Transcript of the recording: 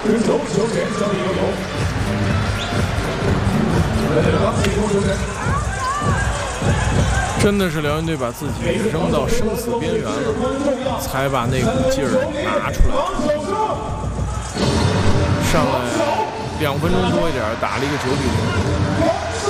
真的是辽源队把自己扔到生死边缘了，才把那股劲儿拿出来。上来2分钟多一点，打了一个9比0。